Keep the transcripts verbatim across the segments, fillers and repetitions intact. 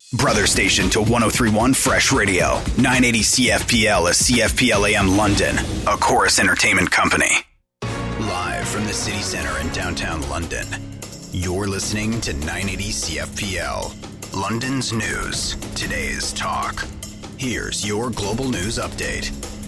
Brother station to one oh three point one Fresh Radio. nine eighty C F P L is C F P L A M London, a Chorus Entertainment company. Live from the city centre in downtown London, you're listening to nine eighty C F P L. London's news, today's talk. Here's your global news update.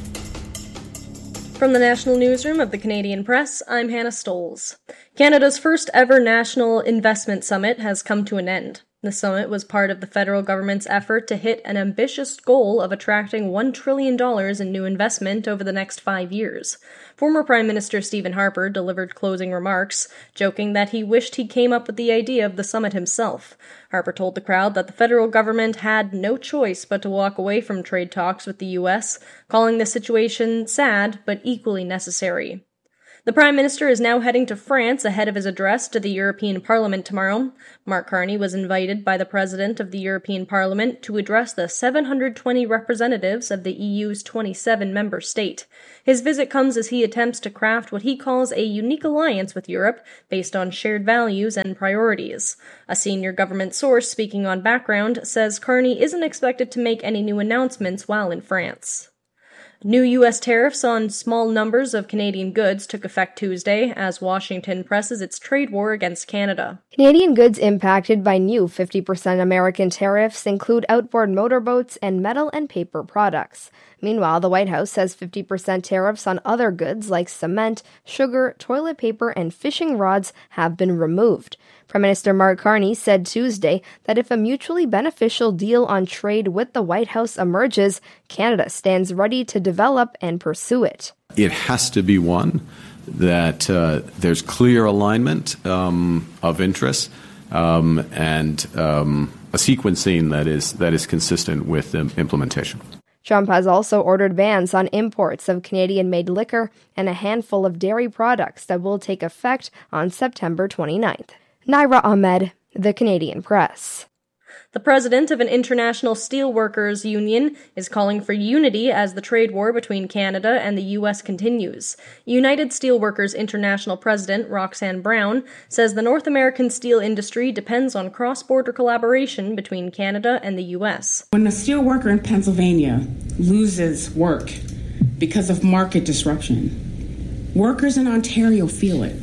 From the National Newsroom of the Canadian Press, I'm Hannah Stoles. Canada's first ever National Investment Summit has come to an end. The summit was part of the federal government's effort to hit an ambitious goal of attracting one trillion dollars in new investment over the next five years. Former Prime Minister Stephen Harper delivered closing remarks, joking that he wished he came up with the idea of the summit himself. Harper told the crowd that the federal government had no choice but to walk away from trade talks with the U S, calling the situation sad but equally necessary. The Prime Minister is now heading to France ahead of his address to the European Parliament tomorrow. Mark Carney was invited by the President of the European Parliament to address the seven hundred twenty representatives of the E U's twenty-seven member state. His visit comes as he attempts to craft what he calls a unique alliance with Europe based on shared values and priorities. A senior government source speaking on background says Carney isn't expected to make any new announcements while in France. New U S tariffs on small numbers of Canadian goods took effect Tuesday as Washington presses its trade war against Canada. Canadian goods impacted by new fifty percent American tariffs include outboard motorboats and metal and paper products. Meanwhile, the White House says fifty percent tariffs on other goods like cement, sugar, toilet paper, and fishing rods have been removed. Prime Minister Mark Carney said Tuesday that if a mutually beneficial deal on trade with the White House emerges, Canada stands ready to develop and pursue it. It has to be one that uh, there's clear alignment um, of interests um, and um, a sequencing that is that is consistent with um, implementation. Trump has also ordered bans on imports of Canadian-made liquor and a handful of dairy products that will take effect on September twenty-ninth. Naira Ahmed, The Canadian Press. The president of an international steelworkers union is calling for unity as the trade war between Canada and the U S continues. United Steelworkers International President Roxanne Brown says the North American steel industry depends on cross-border collaboration between Canada and the U S. When a steelworker in Pennsylvania loses work because of market disruption, workers in Ontario feel it.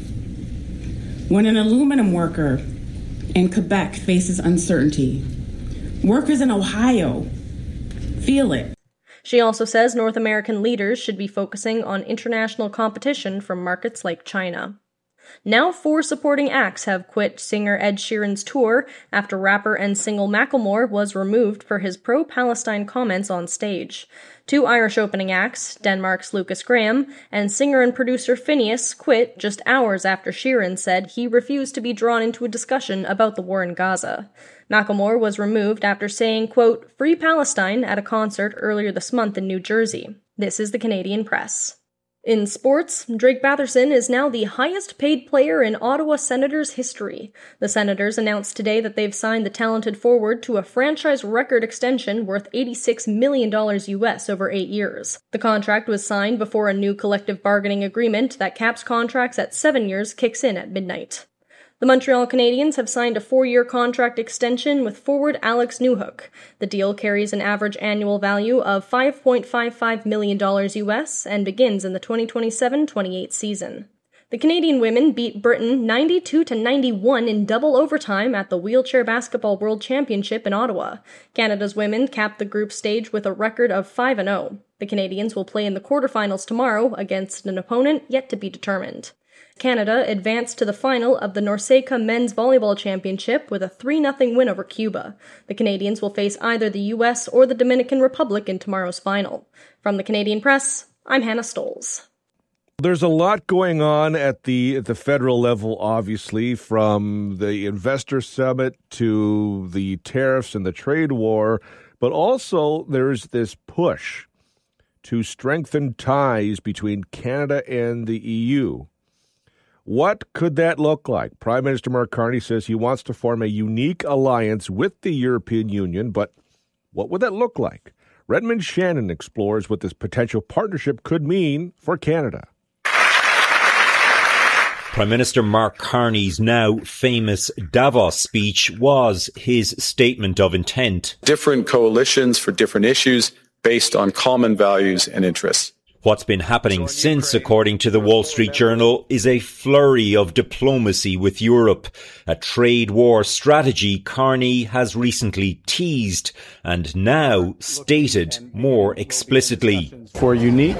When an aluminum worker in Quebec faces uncertainty, workers in Ohio feel it. She also says North American leaders should be focusing on international competition from markets like China. Now four supporting acts have quit singer Ed Sheeran's tour after rapper and single Macklemore was removed for his pro-Palestine comments on stage. Two Irish opening acts, Denmark's Lucas Graham and singer and producer Phineas, quit just hours after Sheeran said he refused to be drawn into a discussion about the war in Gaza. Macklemore was removed after saying, quote, "Free Palestine" at a concert earlier this month in New Jersey. This is the Canadian Press. In sports, Drake Batherson is now the highest-paid player in Ottawa Senators history. The Senators announced today that they've signed the talented forward to a franchise record extension worth eighty-six million dollars U S over eight years. The contract was signed before a new collective bargaining agreement that caps contracts at seven years kicks in at midnight. The Montreal Canadiens have signed a four-year contract extension with forward Alex Newhook. The deal carries an average annual value of five point five five million dollars U S and begins in the twenty twenty-seven twenty-eight season. The Canadian women beat Britain ninety-two to ninety-one in double overtime at the Wheelchair Basketball World Championship in Ottawa. Canada's women capped the group stage with a record of five and oh. The Canadians will play in the quarterfinals tomorrow against an opponent yet to be determined. Canada advanced to the final of the NORCECA Men's Volleyball Championship with a three nothing win over Cuba. The Canadians will face either the U S or the Dominican Republic in tomorrow's final. From the Canadian Press, I'm Hannah Stoles. There's a lot going on at the at the federal level, obviously, from the investor summit to the tariffs and the trade war, but also there's this push to strengthen ties between Canada and the E U. What could that look like? Prime Minister Mark Carney says he wants to form a unique alliance with the European Union, but what would that look like? Redmond Shannon explores what this potential partnership could mean for Canada. Prime Minister Mark Carney's now famous Davos speech was his statement of intent. Different coalitions for different issues based on common values and interests. What's been happening since, according to the Wall Street Journal, is a flurry of diplomacy with Europe, a trade war strategy Carney has recently teased and now stated more explicitly. For a unique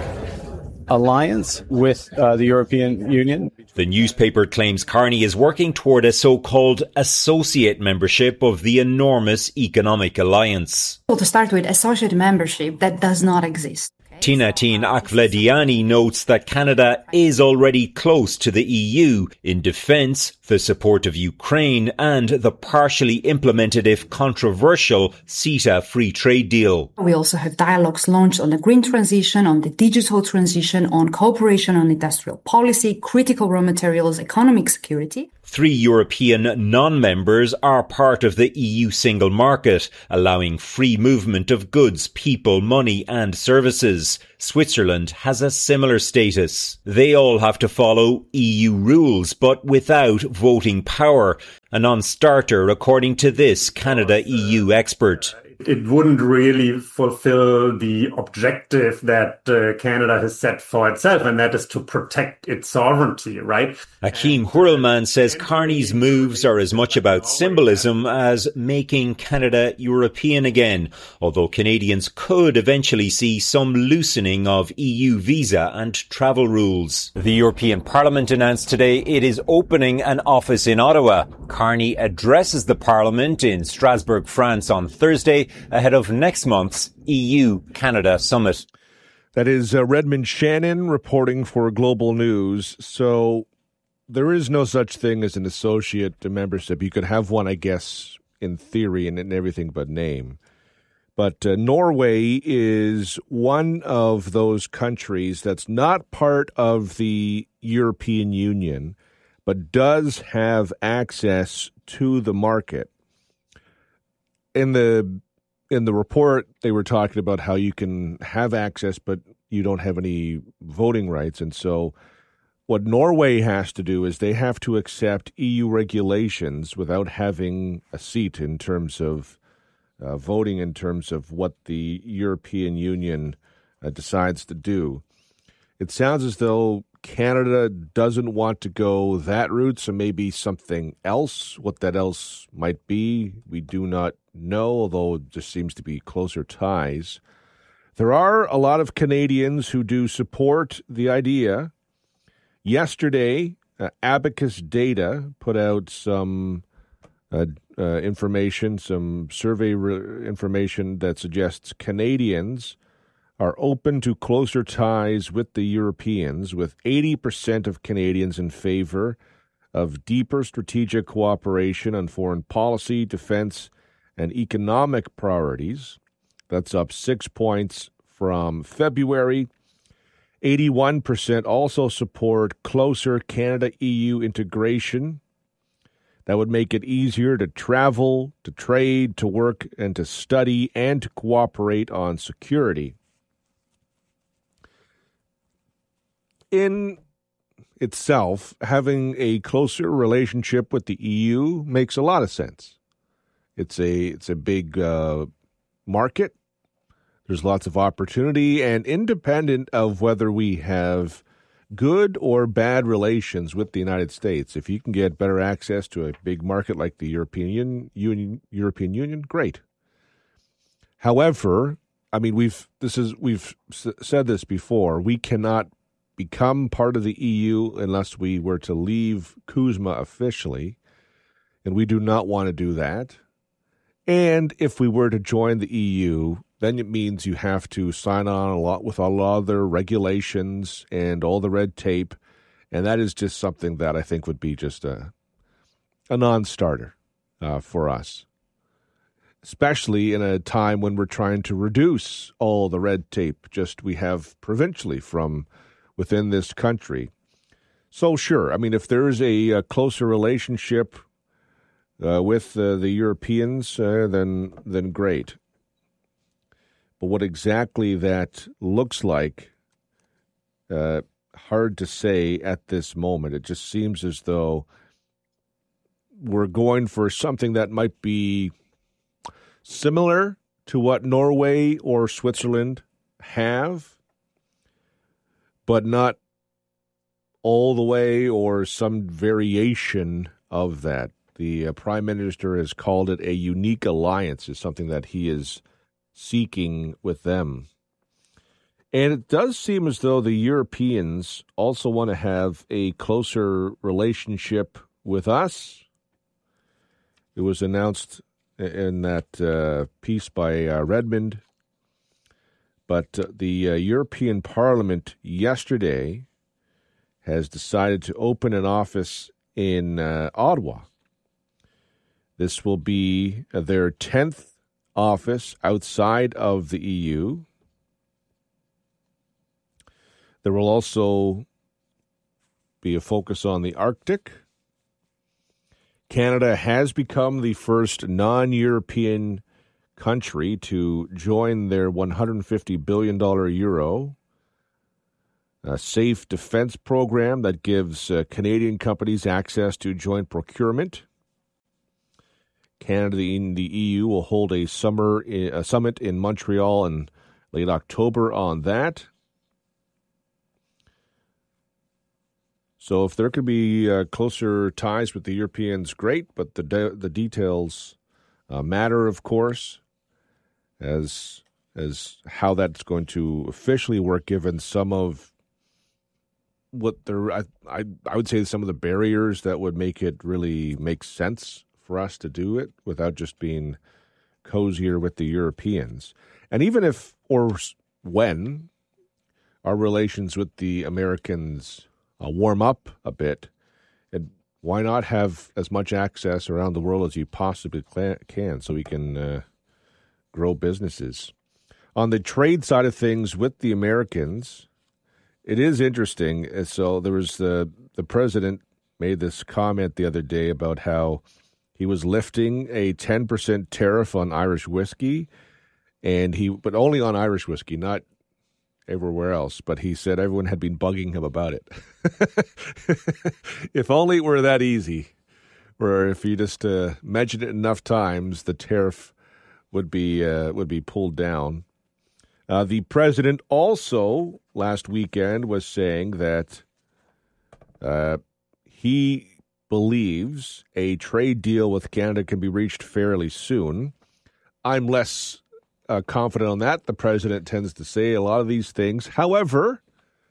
alliance with uh, the European Union. The newspaper claims Carney is working toward a so-called associate membership of the enormous economic alliance. Well, to start with, associate membership, that does not exist. Tinatin Akvlediani notes that Canada is already close to the E U in defence, the support of Ukraine and the partially implemented, if controversial, CETA free trade deal. We also have dialogues launched on the green transition, on the digital transition, on cooperation on industrial policy, critical raw materials, economic security. Three European non-members are part of the E U single market, allowing free movement of goods, people, money and services. Switzerland has a similar status. They all have to follow E U rules, but without voting power, a non-starter according to this Canada E U expert. It wouldn't really fulfill the objective that uh, Canada has set for itself, and that is to protect its sovereignty, right? Akeem Hurelman says Carney's moves are as much about symbolism as making Canada European again, although Canadians could eventually see some loosening of E U visa and travel rules. The European Parliament announced today it is opening an office in Ottawa. Carney addresses the Parliament in Strasbourg, France on Thursday, ahead of next month's E U-Canada summit. That is uh, Redmond Shannon reporting for Global News. So there is no such thing as an associate membership. You could have one, I guess, in theory and in everything but name. But uh, Norway is one of those countries that's not part of the European Union, but does have access to the market. In the In the report, they were talking about how you can have access, but you don't have any voting rights. And so what Norway has to do is they have to accept E U regulations without having a seat in terms of uh, voting, in terms of what the European Union uh, decides to do. It sounds as though Canada doesn't want to go that route, so maybe something else. What that else might be, we do not know, although it just seems to be closer ties. There are a lot of Canadians who do support the idea. Yesterday, uh, Abacus Data put out some uh, uh, information, some survey re- information that suggests Canadians are open to closer ties with the Europeans, with eighty percent of Canadians in favor of deeper strategic cooperation on foreign policy, defense, and economic priorities. That's up six points from February. eighty-one percent also support closer Canada-E U integration. That would make it easier to travel, to trade, to work, and to study, and to cooperate on security. In itself, having a closer relationship with the E U makes a lot of sense. It's a it's a big uh, market. There's lots of opportunity, and independent of whether we have good or bad relations with the United States, if you can get better access to a big market like the European Union, European Union, great. However, I mean we've this is we've said this before. We cannot become part of the E U unless we were to leave CUSMA officially, and we do not want to do that. And if we were to join the E U, then it means you have to sign on a lot with a lot of their regulations and all the red tape, and that is just something that I think would be just a a non-starter uh, for us, especially in a time when we're trying to reduce all the red tape just we have provincially from within this country. So sure, I mean, if there is a, a closer relationship uh, with uh, the Europeans, uh, then then great. But what exactly that looks like, uh, hard to say at this moment. It just seems as though we're going for something that might be similar to what Norway or Switzerland have, but not all the way or some variation of that. The uh, Prime Minister has called it a unique alliance, is something that he is seeking with them. And it does seem as though the Europeans also want to have a closer relationship with us. It was announced in that uh, piece by uh, Redmond. But uh, the uh, European Parliament yesterday has decided to open an office in uh, Ottawa. This will be uh, their tenth office outside of the E U. There will also be a focus on the Arctic. Canada has become the first non-European country to join their one hundred fifty billion dollars euro a safe defense program that gives uh, Canadian companies access to joint procurement. Canada and the E U will hold a summer a summit in Montreal in late October on that. So if there could be uh, closer ties with the Europeans, great, but the de- the details uh, matter, of course, as as how that's going to officially work, given some of what there, I, I I would say some of the barriers that would make it really make sense for us to do it without just being cozier with the Europeans. And even if or when our relations with the Americans uh, warm up a bit, and why not have as much access around the world as you possibly can so we can uh, grow businesses. On the trade side of things with the Americans, it is interesting. So there was the the president made this comment the other day about how he was lifting a ten percent tariff on Irish whiskey, and he but only on Irish whiskey, not everywhere else. But he said everyone had been bugging him about it. If only it were that easy, or if you just uh, mentioned it enough times, the tariff would be uh, would be pulled down. Uh, the president also last weekend was saying that uh, he believes a trade deal with Canada can be reached fairly soon. I'm less uh, confident on that. The president tends to say a lot of these things. However,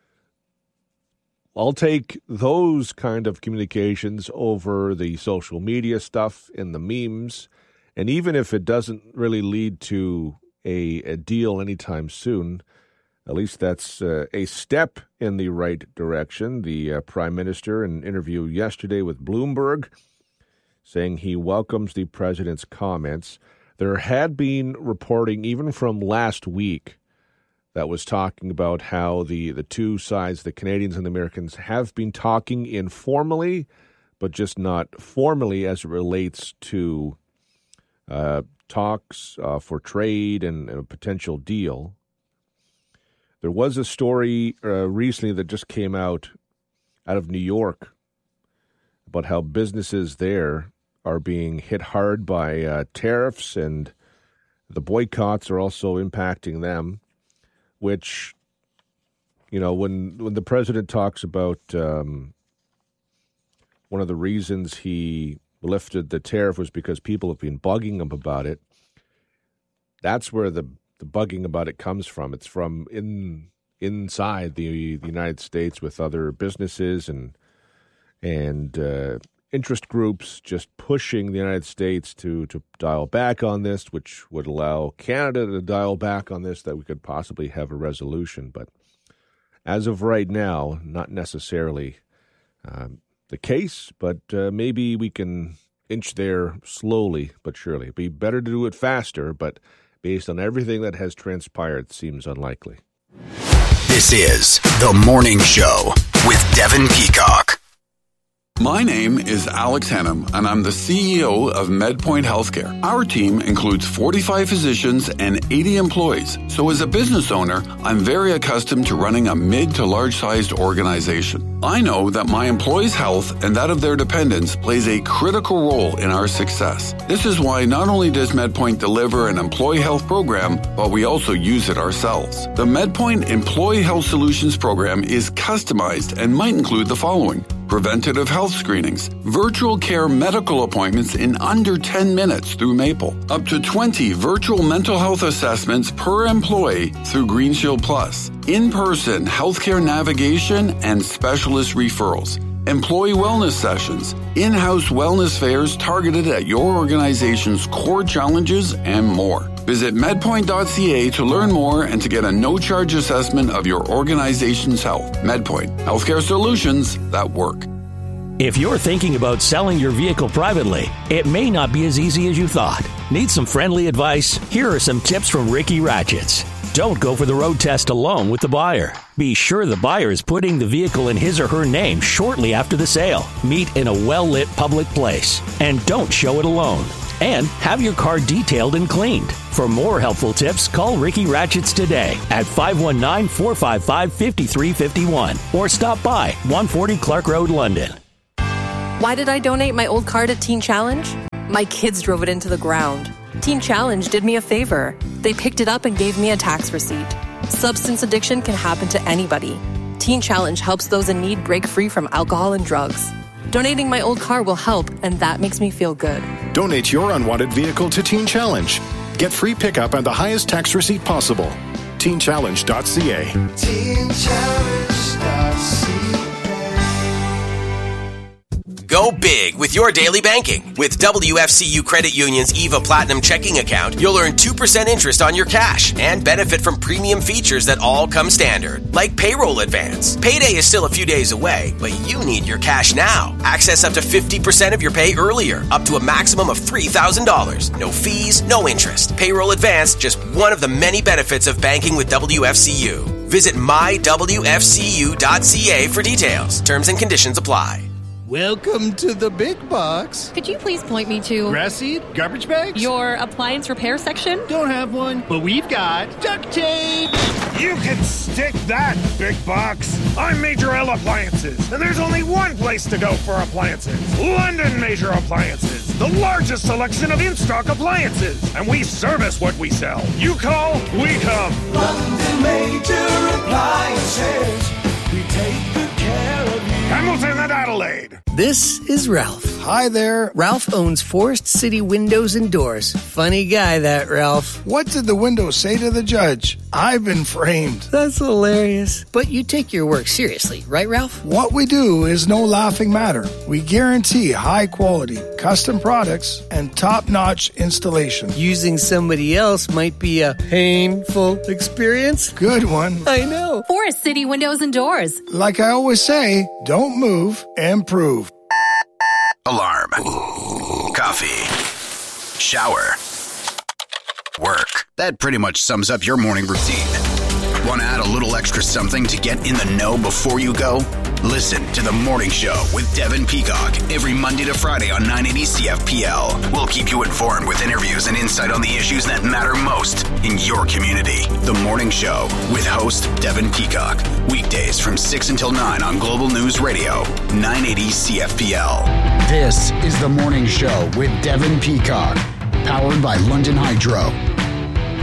I'll take those kind of communications over the social media stuff and the memes. And even if it doesn't really lead to a, a deal anytime soon, at least that's uh, a step in the right direction. The uh, Prime Minister, in an interview yesterday with Bloomberg, saying he welcomes the president's comments. There had been reporting even from last week that was talking about how the, the two sides, the Canadians and the Americans, have been talking informally, but just not formally as it relates to uh, talks uh, for trade and, and a potential deal. There was a story uh, recently that just came out out of New York about how businesses there are being hit hard by uh, tariffs, and the boycotts are also impacting them, which, you know, when, when the president talks about um, one of the reasons he lifted the tariff was because people have been bugging him about it, that's where the The bugging about it comes from. It's from in inside the, the United States with other businesses and and uh, interest groups just pushing the United States to, to dial back on this, which would allow Canada to dial back on this, that we could possibly have a resolution. But as of right now, not necessarily um, the case, but uh, maybe we can inch there slowly but surely. It'd be better to do it faster, but based on everything that has transpired, seems unlikely. This is The Morning Show with Devin Peacock. My name is Alex Hannum, and I'm the C E O of MedPoint Healthcare. Our team includes forty-five physicians and eighty employees. So as a business owner, I'm very accustomed to running a mid to large-sized organization. I know that my employees' health and that of their dependents plays a critical role in our success. This is why not only does MedPoint deliver an employee health program, but we also use it ourselves. The MedPoint Employee Health Solutions program is customized and might include the following: preventative health screenings, virtual care medical appointments in under ten minutes through Maple, up to twenty virtual mental health assessments per employee through Green Shield Plus, in-person healthcare navigation and specialist referrals, employee wellness sessions, in-house wellness fairs targeted at your organization's core challenges, and more. Visit medpoint dot c a to learn more and to get a no-charge assessment of your organization's health. MedPoint, healthcare solutions that work. If you're thinking about selling your vehicle privately, it may not be as easy as you thought. Need some friendly advice? Here are some tips from Ricky Ratchets. Don't go for the road test alone with the buyer. Be sure the buyer is putting the vehicle in his or her name shortly after the sale. Meet in a well-lit public place. And don't show it alone. And have your car detailed and cleaned. For more helpful tips, call Ricky Ratchets today at five one nine, four five five, five three five one or stop by one forty Clark Road, London. Why did I donate my old car to Teen Challenge? My kids drove it into the ground. Teen Challenge did me a favor. They picked it up and gave me a tax receipt. Substance addiction can happen to anybody. Teen Challenge helps those in need break free from alcohol and drugs. Donating my old car will help, and that makes me feel good. Donate your unwanted vehicle to Teen Challenge. Get free pickup and the highest tax receipt possible. teen challenge dot c a. teen challenge dot c a. Go big with your daily banking. With W F C U Credit Union's EVA Platinum checking account, you'll earn two percent interest on your cash and benefit from premium features that all come standard, like payroll advance. Payday is still a few days away, but you need your cash now. Access up to fifty percent of your pay earlier, up to a maximum of three thousand dollars. No fees, no interest. Payroll advance, just one of the many benefits of banking with W F C U. Visit my w f c u dot c a for details. Terms and conditions apply. Welcome to the big box. Could you please point me to... grass seed? Garbage bags? Your appliance repair section? Don't have one, but we've got duct tape. You can stick that, big box. I'm Major L Appliances, and there's only one place to go for appliances. London Major Appliances, the largest selection of in-stock appliances. And we service what we sell. You call, we come. London Major Appliances. We take good care of you. Hamilton and Adelaide. This is Ralph. Hi there. Ralph owns Forest City Windows and Doors. Funny guy, that Ralph. What did the window say to the judge? I've been framed. That's hilarious. But you take your work seriously, right, Ralph? What we do is no laughing matter. We guarantee high quality, custom products, and top-notch installation. Using somebody else might be a painful experience. Good one. I know. Forest City Windows and Doors. Like I always say, don't move, improve. Alarm. Coffee. Shower. Work. That pretty much sums up your morning routine. Want to add a little extra something to get in the know before you go? Listen to The Morning Show with Devin Peacock every Monday to Friday on nine eighty C F P L. We'll keep you informed with interviews and insight on the issues that matter most in your community. The Morning Show with host Devin Peacock. Weekdays from six until nine on Global News Radio, nine eighty C F P L. This is The Morning Show with Devin Peacock. Powered by London Hydro.